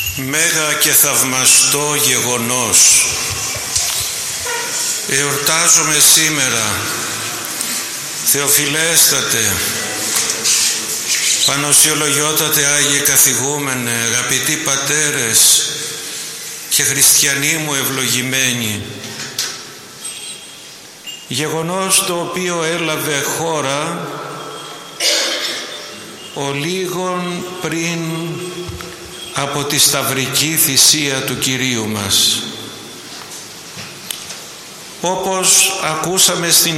Μέγα και θαυμαστό γεγονός. Εορτάζουμε σήμερα, Θεοφιλέστατε, Πανοσιολογιότατε Άγιε Καθηγούμενε, αγαπητοί πατέρες και χριστιανοί μου ευλογημένοι, γεγονός το οποίο έλαβε χώρα ο λίγον πριν από τη σταυρική θυσία του Κυρίου μας. Όπως ακούσαμε στην